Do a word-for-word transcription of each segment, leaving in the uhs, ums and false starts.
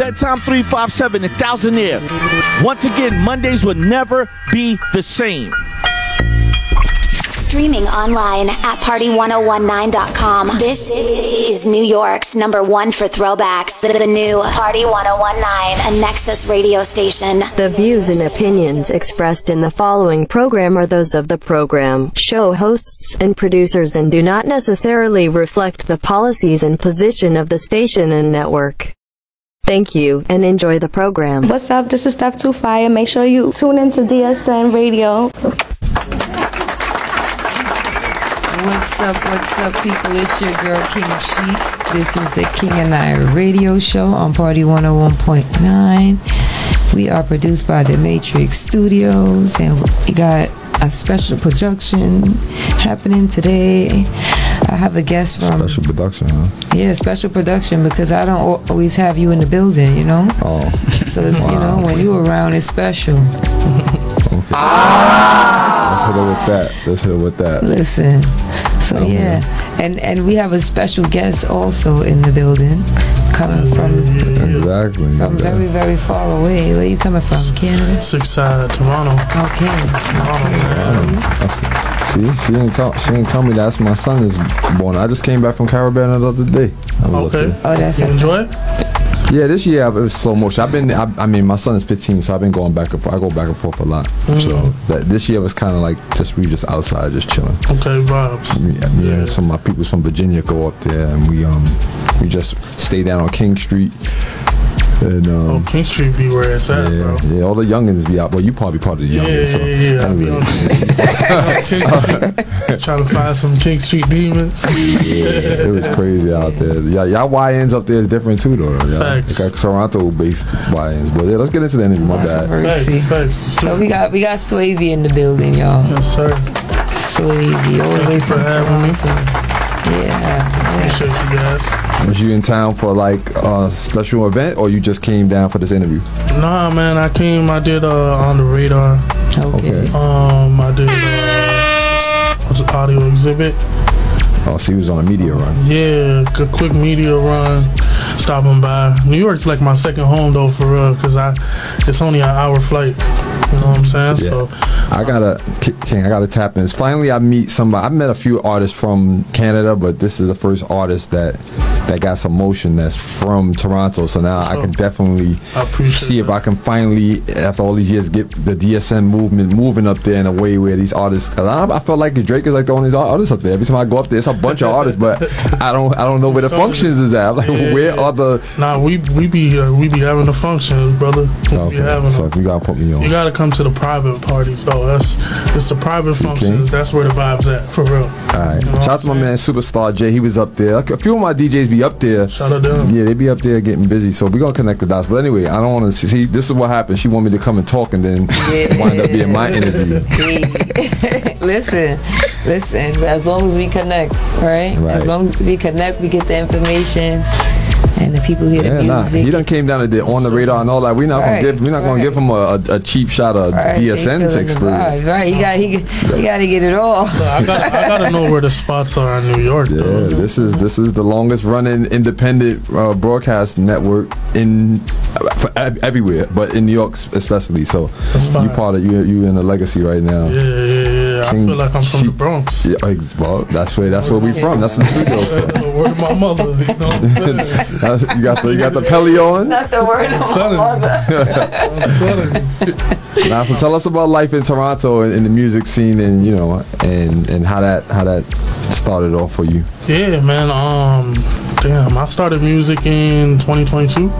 at Tom three five seven, a thousand air. Once again, Mondays will never be the same. Streaming online at party ten nineteen dot com. This is New York's number one for throwbacks. The new Party ten nineteen, a Nexus radio station. The views and opinions expressed in the following program are those of the program, show hosts, and producers and do not necessarily reflect the policies and position of the station and network. Thank you, and enjoy the program. What's up? This is Steph Too Fire. Make sure you tune into D S N Radio. What's up, what's up, people? It's your girl, King Sheep. This is the King and I radio show on Party one oh one point nine. We are produced by The Matrix Studios, and we got a special production happening today. I have a guest from... Special production, huh? Yeah, special production, because I don't always have you in the building, you know? Oh. So, it's, wow. You know, when you around, it's special. Okay. Ah! Let's hit her with that. Let's hit her with that. Listen. So oh, yeah, man. and and we have a special guest also in the building, coming from exactly from yeah. very very far away. Where you coming from? Canada? Six side Toronto. Okay. Toronto. Okay. See, she didn't tell she didn't tell me that's my son is born. I just came back from Caribbean the other day. Okay. Oh, that's you enjoy it? Yeah, this year it was slow motion. I've been, I, I mean, my son is fifteen, so I've been going back and forth. I go back and forth a lot. Mm. So that, this year was kind of like just we just outside, just chilling. Okay, vibes. Yeah, yeah. Some of my people's from Virginia go up there, and we um we just stay down on King Street. And, um, oh, King Street be where it's at, yeah, bro. Yeah, all the youngins be out. Well, you probably part of the youngins. Yeah, so yeah, yeah. anyway. I be on King Street, trying to find some King Street demons. Yeah, it was crazy out there. Yeah, y'all Y Ns up there is different too, though. Y'all, Facts. Got Toronto-based Y Ns. But yeah, let's get into the interview. My bad. Facts, facts. So we got we got Swavy in the building, y'all. Yes, sir. Swavy, all the way from Toronto. Yeah, yeah. Appreciate you guys. Was you in town for like a special event, or you just came down for this interview? Nah, man, I came. I did uh, on the radar. Okay. Um, I did uh, what's an audio exhibit. Oh, so he was on a media run. Yeah, a quick media run. Stopping by. New York's like my second home though, for real, because I it's only an hour flight. You know what I'm saying? Yeah. So I gotta, King, I gotta tap in. Finally, I meet somebody. I've met a few artists from Canada, but this is the first artist that that got some motion that's from Toronto. So now sure. I can definitely I see that. if I can finally, after all these years, get the D S M movement moving up there in a way where these artists. Cause I, I felt like Drake is like the only artist up there. Every time I go up there, it's a bunch of artists, but I don't, I don't know where the functions is at. I'm like, yeah, where yeah. are the? Nah, we we be uh, we be having the functions, brother. We okay. be having so them. you gotta put me on. You gotta come to the private parties though. That's it's the private See, functions. King? That's where the vibes at for real. All right. You know Shout out to my man Superstar J. He was up there. A few of my D Js be up there. Shout out to them. Yeah, they be up there getting busy. So we gonna connect the dots. But anyway, I don't want to see. This is what happened. She wanted me to come and talk, and then yeah. wind up being my interview. listen, listen. As long as we connect, right? right? As long as we connect, we get the information. And the people hear yeah, the music. Nah. He done came down to the on the radar and all that. We're not right, gonna give. We're not right. gonna give him a, a, a cheap shot of right, D S N's experience. Right, he got he, he got to get it all. So I got I gotta know where the spots are in New York. Yeah, though. this is this is the longest running independent uh, broadcast network in uh, for, everywhere, but in New York especially. So you part of you you in a legacy right now. Yeah, yeah, yeah. King, I feel like I'm from she, the Bronx. Yeah, well, that's where that's where we from. That's the studio from. Word of my mother. You know what I'm saying? That's, you got the you got the Pelly on. Not the word of my mother. I'm telling you. Now, so tell us about life in Toronto and, and the music scene, and you know, and and how that how that started off for you. Yeah, man. Um, damn, I started music in twenty twenty-two.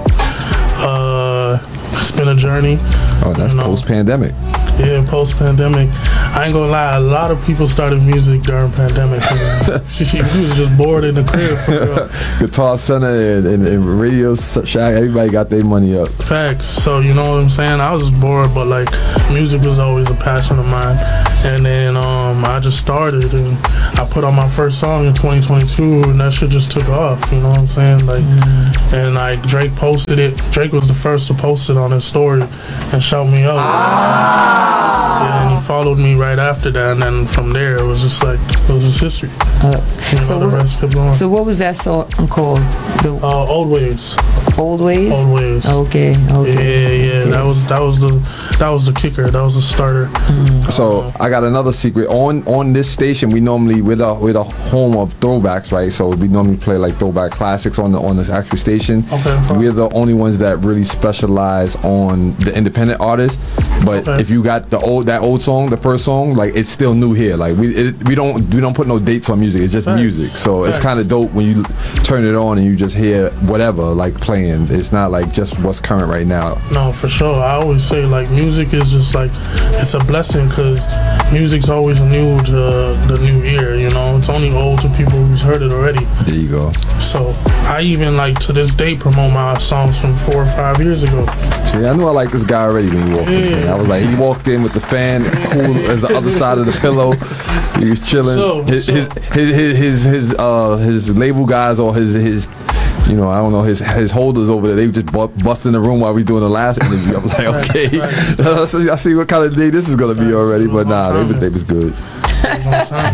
Uh, it's been a journey. Oh, that's you know. post pandemic. Yeah, post pandemic. I ain't gonna lie, a lot of people started music during pandemic. She was just bored in the crib. For real. Guitar Center and, and, and Radio Shack, everybody got their money up. Facts. So you know what I'm saying? I was just bored, but like music was always a passion of mine. And then um, I just started, and I put out my first song in twenty twenty-two, and that shit just took off. You know what I'm saying? Like, mm. and like Drake posted it. Drake was the first to post it on his story and shout me out. Ah. Yeah, and he followed me right after that, and then from there it was just like it was just history. Uh, You know, so, the rest kept going. what, so what was that song called? The uh, Old Ways. Old Ways. Old Ways. Okay. Okay. Yeah, yeah. Okay. That was that was the that was the kicker. That was the starter. So I got another secret. On on this station, we normally we're the we're the home of throwbacks, right? So we normally play like throwback classics on the on this actual station. Okay, fine. We're the only ones that really specialize on the independent artists. But Okay. if you got the old that old song, the first song, like it's still new here. Like we it, we don't we don't put no dates on music. It's just Facts. music. So it's Facts. kind of dope when you turn it on and you just hear whatever like playing. It's not like just what's current right now. No, for sure. I always say like music is just like it's a blessing because music's always new to the new ear. You know, it's only old to people who's heard it already. There you go. So I even like to this day promote my songs from four or five years ago. See, I knew I liked this guy already when he walked in. Yeah. I was like, he walked in with the fan, cool as the other side of the pillow. He was chilling. Sure, his, sure. his his his his his uh his label guys or his his you know I don't know his his holders over there. They just bu- bust in the room while we doing the last interview. I'm like, okay, I see- I see what kind of day this is gonna be already. But nah, they, was- they was good. It's on time.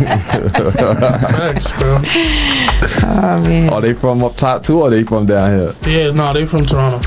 Facts, bro. Oh man. Are they from up top too, or are they from down here? Yeah, no, they from Toronto.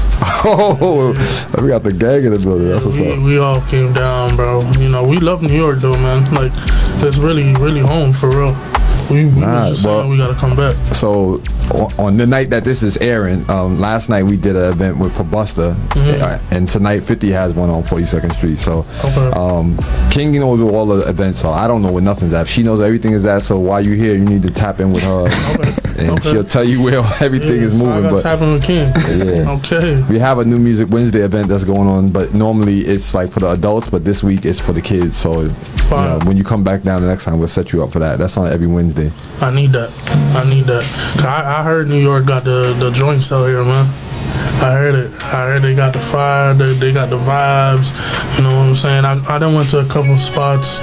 Oh, we got the gang in the building. That's what's we, up. we all came down, bro. You know, we love New York though, man. Like, it's really, really home for real. We, we Nah, was just well- saying we gotta come back. So o- on the night that this is airing, um, last night we did an event with Probusta, uh, and tonight fifty has one on forty-second Street. So Okay. um, King knows where all the events are. I don't know where nothing's at. She knows where everything is at. So while you here, you need to tap in with her, and Okay. she'll tell you where everything Yeah, is so I moving. got But tapping with King. Yeah. Okay. we have a new Music Wednesday event that's going on, but normally it's like for the adults, but this week it's for the kids. So you know, Fine. when you come back down the next time, we'll set you up for that. That's on every Wednesday. I need that. I need that. 'Cause I, I heard New York got the, the joint cell here, man. I heard it. I heard they got the fire. They, they got the vibes. You know what I'm saying? I, I done went to a couple spots.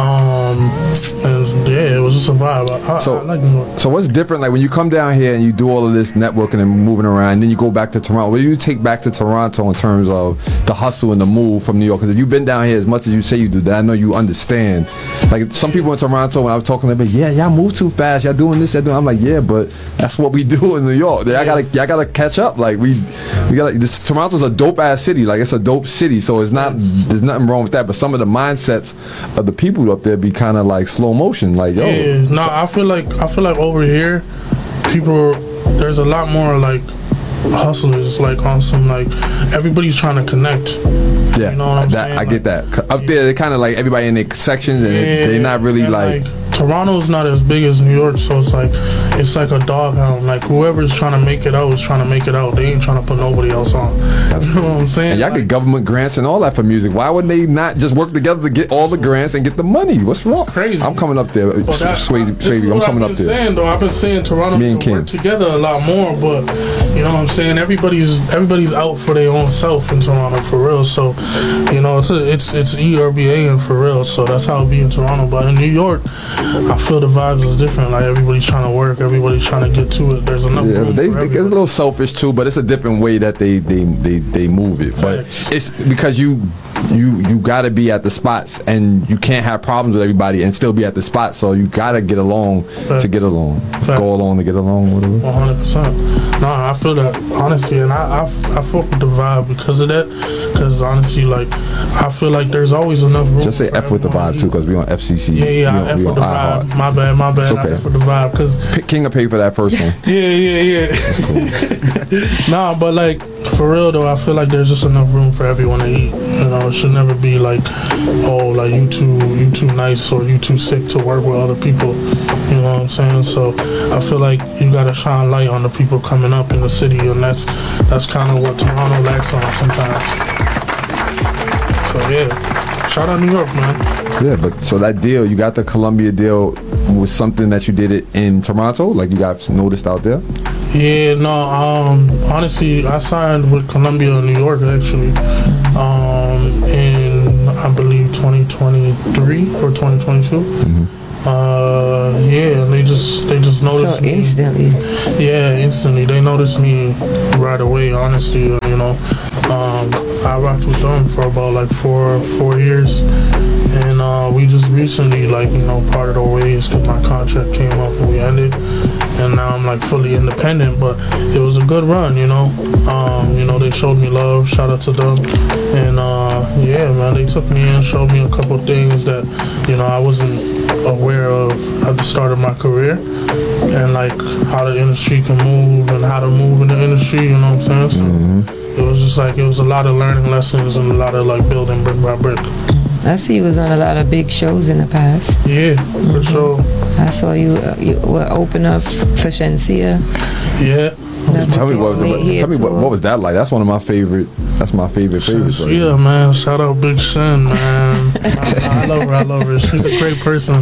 Um, and yeah, it was just a vibe. I, I, So- I like New York. So what's different, like when you come down here and you do all of this networking and moving around, and then you go back to Toronto? What do you take back to Toronto in terms of the hustle and the move from New York? Because if you've been down here as much as you say you do, that I know you understand. Like some people in Toronto, when I was talking to them, yeah, y'all move too fast, y'all doing this, y'all doing. I'm like, yeah, but that's what we do in New York. I gotta, y'all gotta catch up. Like we, we gotta. This Toronto's a dope ass city. Like it's a dope city, so it's not. There's nothing wrong with that. But some of the mindsets of the people up there be kind of like slow motion. Like yo, Yeah, no, I feel like I feel like over here, people are, there's a lot more like hustlers, like on some like everybody's trying to connect. yeah, You know what I'm that, saying? I get Like, that. Up there, they kind of like everybody in their sections, and they they're not really and, like. Toronto's not as big as New York, so it's like it's like a doghound. Like whoever's trying to make it out is trying to make it out. They ain't trying to put nobody else on. That's You know what I'm saying? And y'all Like, get government grants and all that for music. Why would they not just work together to get all the grants and get the money? What's wrong? crazy. I'm coming up there. But that- Swayze, this is Swayze, I'm what coming I've up been there. saying, though. I've been saying Toronto Me and can work King. together a lot more, but you know what I'm saying. Everybody's everybody's out for their own self in Toronto for real. So you know it's a, it's it's E R B A and for real. So that's how it be in Toronto. But in New York, I feel the vibes is different. Like everybody's trying to work, everybody's trying to get to it. There's enough Yeah, room but they, for they, it's a everybody. little selfish too, but it's a different way that they they, they, they move it. But Facts. it's because you you you got to be at the spots, and you can't have problems with everybody and still be at the spot. So you got to get along to get along, Facts. go along to get along, whatever. One hundred percent. No, I feel that honestly, and I I, I fuck with the vibe because of that. Because honestly, like I feel like there's always enough room. Just say for F with the everyone vibe to too, eat. because we on F C C. Yeah, yeah, we I on, F we with on the iHeart. vibe. My bad, my bad. It's I okay. F with the vibe because P- King will pay for that first one. yeah, yeah, yeah. Nah, but like for real though, I feel like there's just enough room for everyone to eat. You know, it should never be like, oh, like you too, you too nice or you too sick to work with other people. You know what I'm saying? So I feel like you gotta shine light on the people coming up in the city, and that's that's kind of what Toronto lacks on sometimes. So yeah, shout out New York, man. Yeah, but so that deal, you got the Columbia deal, was something that you did it in Toronto, like you got noticed out there? Yeah, no, um, honestly, I signed with Columbia in New York, actually, um, in, I believe, twenty twenty-three or twenty twenty-two. Mm-hmm. Uh, yeah, and they just, they just noticed So me. instantly. Yeah, instantly. They noticed me right away, honestly, you know. Um, I rocked with them for about like four four years, and uh, we just recently like you know parted our ways because my contract came up and we ended, and now I'm like fully independent. But it was a good run, you know. Um, you know they showed me love. Shout out to them, and uh, yeah, man, they took me in, showed me a couple things that you know I wasn't aware of at the start of my career, and like how the industry can move and how to move in the industry. You know what I'm saying? So Mm-hmm. it was just like it was a lot of learning lessons and a lot of like building brick by brick. I see you was on a lot of big shows in the past. Yeah, for sure. I saw you, uh, you were open up for Shenseea. Yeah. Tell me what, Late here tell me what, too. what was that like? That's one of my favorite. That's my favorite favorites. right Yeah, there. man. Shout out Big Shen, man. I, I love her. I love her. She's a great person.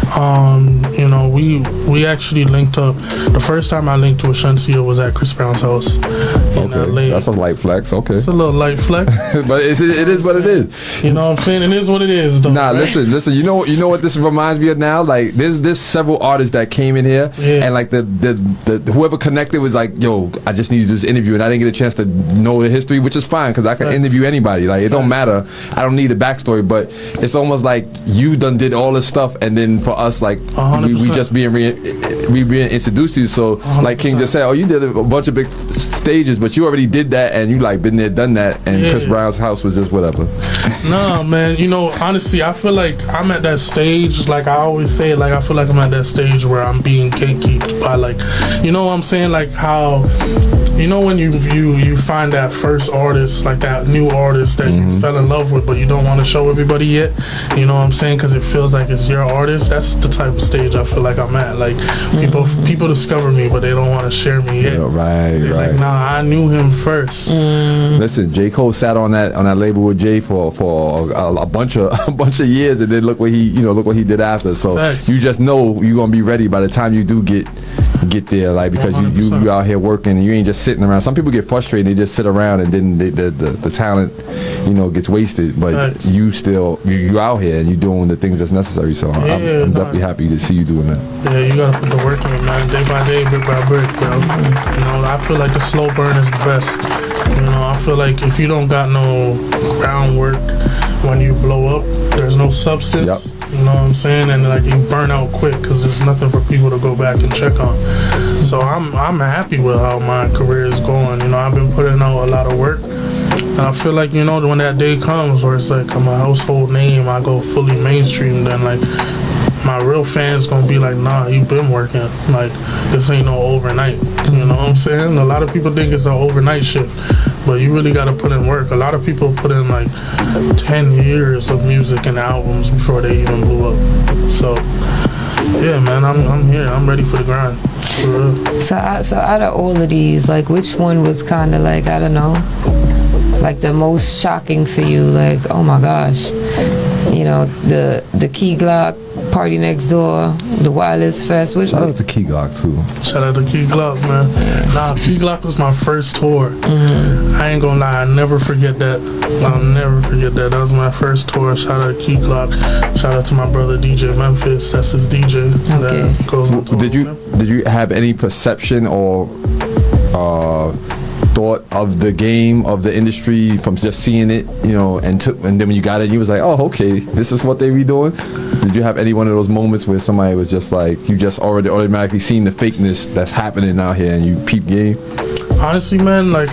Um, you know, we we actually linked up. The first time I linked with Shenseea was at Chris Brown's house in L A. Okay, that's a light flex. Okay, It's a little light flex. but it's, it is what it is. You know what I'm saying? It is what it is, though. Nah, right? listen, listen. You know, you know what this reminds me of now? Like, there's there's several artists that came in here, Yeah. and like the, the the whoever connected was like, yo, I just need to do this interview, and I didn't get a chance to know the history, which is fine because I can Right. interview anybody. Like, it don't matter. I don't need the backstory, but it's almost like you done did all this stuff, and then for us, like one hundred we, we percent. just being re- we being introduced to you. So like King just said, oh, you did a bunch of big stages, but you already did that, and you like been there, done that, and Yeah. Chris Brown's house was just whatever. No, man. You know, honestly, I feel like I'm at that stage. Like I always say, like I feel like I'm at that stage where I'm being gatekeeped by, like, you know what I'm saying? Like how, you know, when you you you find that first artist, like that new artist that you fell in love with, but you don't want to show everybody yet. You know what I'm saying? Because it feels like it's your artist. That's the type of stage I feel like I'm at. Like people people discover me, but they don't want to share me yet. Yeah, right, They're right. like, nah, I knew him first. Listen, J. Cole sat on that on that label with Jay for for a, a bunch of a bunch of years, and then look what he you know look what he did after. So Facts. you just know you're gonna be ready by the time you do get get there, like because you, you one hundred percent. you out here working and you ain't just sitting around. Some people get frustrated, they just sit around, and then they, the, the the talent you know gets wasted. But Facts. you still you, you out here and you doing the things that's necessary. So I'm, Yeah, I'm nah. definitely happy to see you doing that. Yeah, you gotta put the work in, man. Day by day, brick by brick, bro. You know, I feel like the slow burn is the best. You know, I feel like if you don't got no groundwork when you blow up, there's no substance. Yep. You know what I'm saying? And like you burn out quick because there's nothing for people to go back and check on. So I'm I'm happy with how my career is going. You know, I've been putting out a lot of work. And I feel like, you know, when that day comes where it's like I'm a household name, I go fully mainstream, then like my real fans gonna be like, nah, you been working. Like, this ain't no overnight. You know what I'm saying? A lot of people think it's an overnight shift, but you really gotta put in work. A lot of people put in like ten years of music and albums before they even blew up. So, yeah, man, I'm I'm here. I'm ready for the grind. For real. So, I- so out of all of these, like, which one was kind of like, I don't know, like the most shocking for you? Like, oh my gosh, you know, the the Key Glock, Party Next Door, the Wireless Fest. Which Shout one? out to Key Glock too. Shout out to Key Glock, man. Nah, Key Glock was my first tour. I ain't gonna lie, I never forget that. I'll never forget that. That was my first tour. Shout out to Key Glock. Shout out to my brother D J Memphis. That's his D J. Okay. That goes on tour Did you with him. did you have any perception or uh, thought of the game of the industry from just seeing it, you know, and took and then when you got it, you was like, oh, okay, this is what they be doing. Did you have any one of those moments where somebody was just like, you just already automatically seen the fakeness that's happening out here and you peep game? Honestly, man, like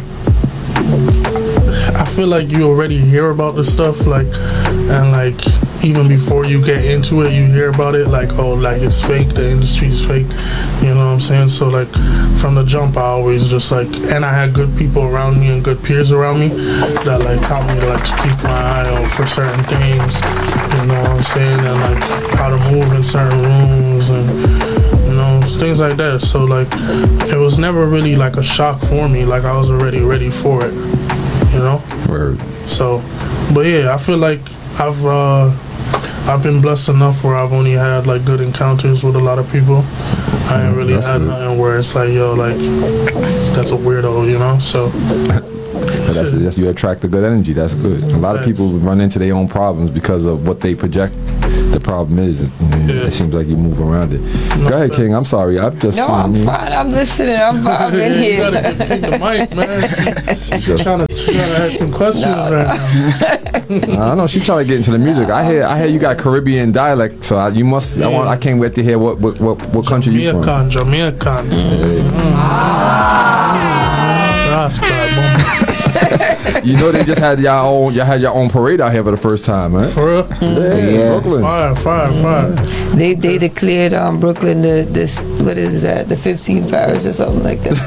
I feel like you already hear about the stuff, like, and like even before you get into it, you hear about it, like, oh, like it's fake, the industry's fake, you know what I'm saying? So like from the jump, I always just like, and I had good people around me and good peers around me that like taught me like to keep my eye out for certain things, you know what I'm saying, and like how to move in certain rooms and, you know, things like that. So like it was never really like a shock for me. Like I was already ready for it, you know. Word. So, but yeah, I feel like I've uh, I've been blessed enough where I've only had like good encounters with a lot of people. I ain't really That's had good. nothing where it's like, yo, like that's a weirdo, you know. So So that's, that's you attract the good energy. That's good. A lot of Thanks. people run into their own problems because of what they project the problem is, it, Yeah. it seems like you move around it. No, Go ahead, but- King. I'm sorry. I'm just. No, I'm fine. I'm listening. I'm vibing You here. gotta just keep the mic, man. She's Sure. trying to, she gotta ask some questions right now. I know she's trying to get into the music. I hear, I hear you got Caribbean dialect, so I, you must. I want. I can't wait to hear what what what, what country you from. Jamaican, Jamaican. Rascal, You know they just had y'all own. Y'all had your own parade out here for the first time, man. for real? Yeah, Yeah. Brooklyn. Fire, fire, fire. They they declared um Brooklyn the this what is that the fifteenth parish or something like that.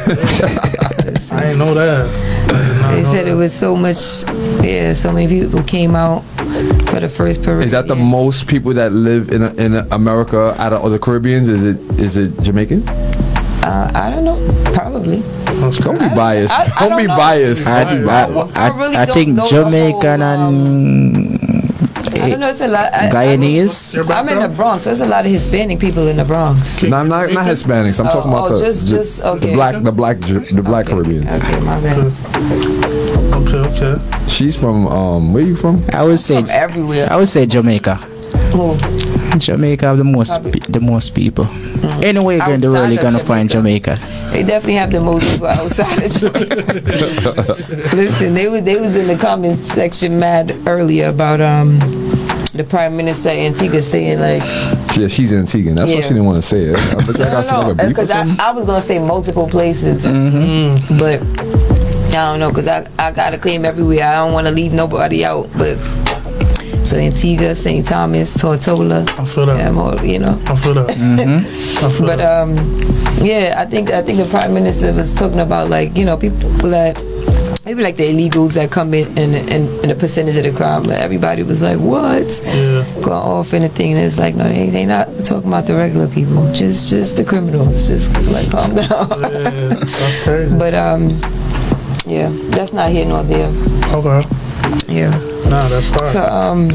I didn't know that. I did not They know said that. it was so much. Yeah, so many people came out for the first parade. Is that the yeah. most people that live in in America out of the Caribbeans? Is it is it Jamaican? Uh, I don't know. Probably. That's Don't crazy. be biased. I- I Don't, don't be know. biased. I, I, I, I really I don't think know the Jamaican whole, and I don't know. It's a lot. I, Guyanese. Your I, I'm in the background? Bronx. There's a lot of Hispanic people in the Bronx. No, I'm not not Hispanics. I'm Oh, talking about oh, the, just- the, just- the okay. black the black the black Caribbeans. Okay, my bad. Okay, okay. She's from um. Where you from? I would say From everywhere. I would say Jamaica. Oh, Jamaica have the most Probably. pe- the most people. Anywhere you go in the Outside world, you're of gonna find Jamaica. Jamaica. they definitely have the most people outside of Jamaica. Listen, they was they was in the comment section mad earlier about um the Prime Minister of Antigua saying like Yeah, she's Antiguan. That's why Yeah. she didn't want to say it. I look like I saw no, a no, beef or because I, something. I was gonna say multiple places, Mm-hmm. but I don't know because I I gotta claim everywhere. I don't want to leave nobody out, but. So Antigua, Saint Thomas, Tortola, I feel that. yeah, more, you know. I feel that. I feel But that. um, yeah, I think I think the Prime Minister was talking about like you know people that maybe like the illegals that come in and and, and the percentage of the crime. But everybody was like, what? Yeah. Going off and the thing. And it's like no, they they not talking about the regular people, just just the criminals. Just like calm down. Yeah, that's crazy. But um, yeah, that's not here nor there. Okay. Yeah. Nah, that's fine. So um,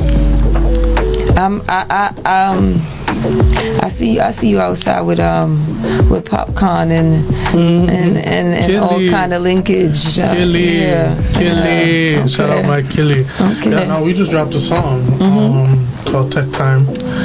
um, I, I um, I see you. I see you outside with um, with popcorn and and and, and all Killy. kind of linkage. Uh, Killy, yeah. Killy, Yeah. shout Okay. out my Killy. Okay. Yeah, no, we just dropped a song um, called Tech Time.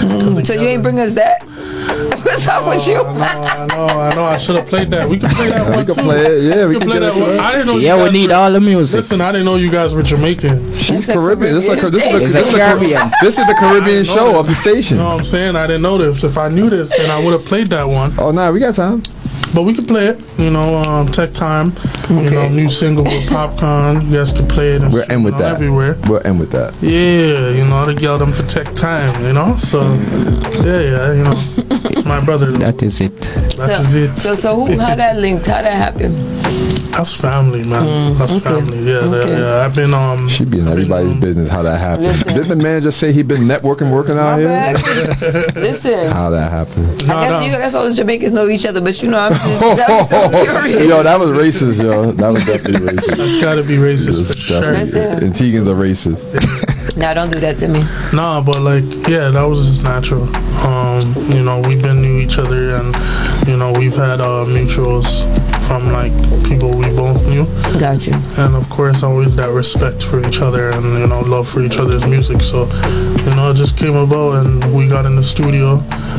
So you ain't bring us that? What's up with you? I know, I know, I know. I should have played that. We can play that We one can too. play it. Yeah, we can play get that into one. it. I didn't know. Yeah, you we guys need were, all the music. Listen, I didn't know you guys were Jamaican. She's That's a Caribbean. This is like this is Caribbean the, this is the Caribbean. this is the Caribbean I know show that. of the station. You know what I'm saying? I didn't know this. If I knew this, then I would have played that one. Oh, nah, we got time. But we can play it. You know, um, Tech Time. You know, new single with Popcorn. You guys can play it. And, We'll end with you know, that. everywhere. We'll end with that. Yeah, you know, they yell them for Tech Time. You know, so yeah, yeah, you know, it's my brother. Though. That is it. That's So, just it. so so who? How that linked? How that happened? That's family, man. That's okay. family. Yeah, Okay. yeah, yeah. I've been um. She be in I've been, everybody's um, business how that happened. Listen. Didn't the man just say he been networking, working out My here? bad. Listen. How that happened? Nah, I guess nah. you guys all the Jamaicans know each other, but you know I'm just I'm still curious. Yo, that was racist, yo. That was definitely racist. That's got to be racist for sure. Definitely. Antigans are racist. Nah, don't do that to me. Nah, but like, yeah, that was just natural. Um, you know, we've been knew each other, and you know, we've had uh, mutuals from like people we both knew, Got you. and of course, always that respect for each other and you know, love for each other's music. So, you know, it just came about, and we got in the studio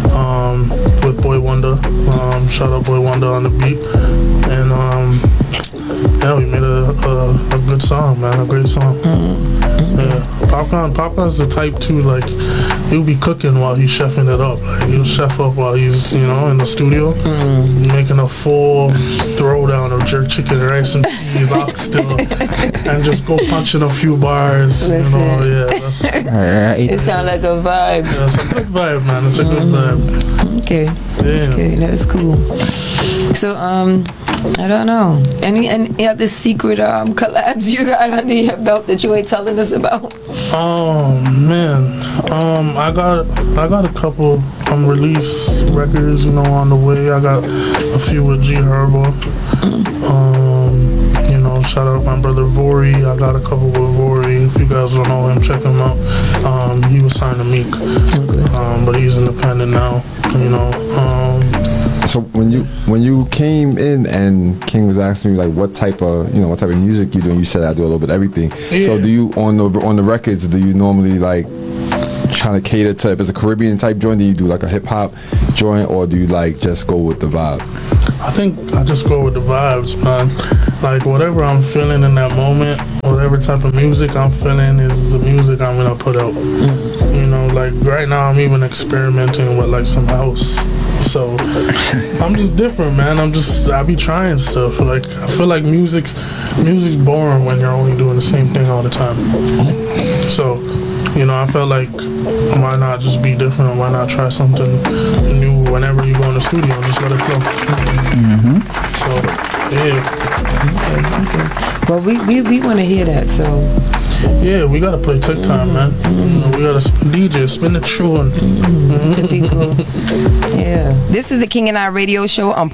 um, with Boy Wonder. Um, shout out Boy Wonder on the beat, and um, yeah, we made a, a a good song, man, a great song. Yeah, Popcorn, Popcorn's the type too, like, he'll be cooking while he's chefing it up. Like, he'll chef up while he's, you know, in the studio, making a full throwdown of jerk chicken, rice and peas, oxtail, and just go punching a few bars, you know, yeah, that's, yeah, Alright. It sounds like a vibe. it's a good vibe, man, it's a good vibe. Okay. Yeah. Okay, that's cool. So um, I don't know. Any any other secret um collabs you got under your belt that you ain't telling us about? Oh man, um, I got I got a couple unreleased records, you know, on the way. I got a few with G Herbo. Um, you know, shout out my brother Vori. I got a couple with Vori. If you guys don't know him, check him out. Um, he was signed to Meek, um, but he's independent now. You know. Um, So when you when you came in and King was asking you like what type of you know what type of music you do, and you said I do a little bit of everything. So Yeah. do you on the on the records do you normally like trying to cater to, if it's a Caribbean type joint, do you do like a hip hop joint, or do you like just go with the vibe? I think I just go with the vibes, man. Like whatever I'm feeling in that moment, whatever type of music I'm feeling is the music I'm gonna put out. Mm-hmm. You know, like right now I'm even experimenting with like some house. So I'm just different, man. I'm just I be trying stuff. Like I feel like music's music's boring when you're only doing the same thing all the time. So, you know, I felt like why not just be different? Why not try something new whenever you go in the studio? Just let it flow. Mm-hmm. So, yeah. Okay, okay. Well, we, we, we want to hear that, so. Yeah, we got to play tech time, man. You know, we got to D J, spin the tune. Mm-hmm. The people. Yeah. This is the King and I radio show on